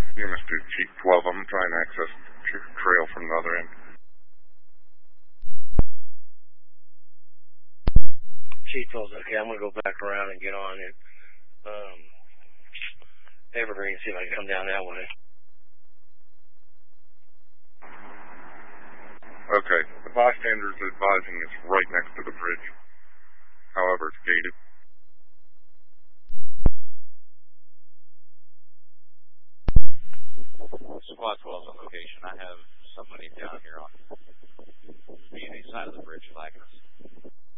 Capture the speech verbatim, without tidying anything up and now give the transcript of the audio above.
You must be Chief twelve. I'm trying to access the trail from the other end. Chief twelve, okay, I'm going to go back around and get on it. Um, Evergreen, see if I can come down that way. Okay, the bystanders advising is right next to the bridge. However, it's gated. Squad twelve on location. I have somebody down here on the community side of the bridge flagging us.